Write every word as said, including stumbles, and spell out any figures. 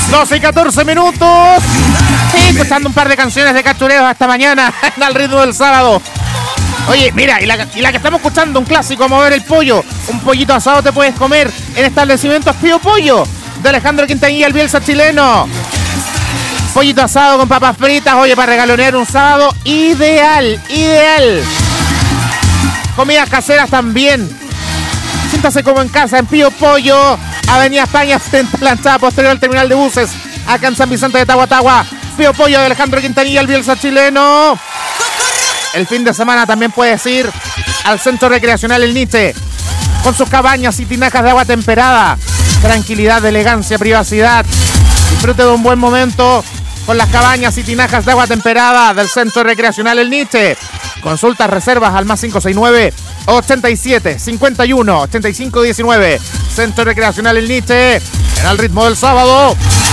doce y catorce minutos. Sí, escuchando un par de canciones de cachureos hasta mañana al ritmo del sábado. Oye, mira, y la, y la que estamos escuchando, un clásico, a mover el pollo. Un pollito asado te puedes comer en establecimientos Pío Pollo, de Alejandro Quintanilla, el Bielsa chileno. Pollito asado con papas fritas, oye, para regalonear un sábado, ideal, ideal. Comidas caseras también. Siéntase como en casa, en Pío Pollo, Avenida España, frente a la entrada posterior al terminal de buses, acá en San Vicente de Tahuatahua. Pío Pollo de Alejandro Quintanilla, el Bielsa chileno. El fin de semana también puedes ir al Centro Recreacional El Nietzsche, con sus cabañas y tinajas de agua temperada. Tranquilidad, elegancia, privacidad. Disfrute de un buen momento con las cabañas y tinajas de agua temperada del Centro Recreacional El Nietzsche. Consultas, reservas al más cinco seis nueve, ochenta y siete, cincuenta y uno, ochenta y cinco diecinueve. Centro Recreacional El Nietzsche, en el ritmo del sábado.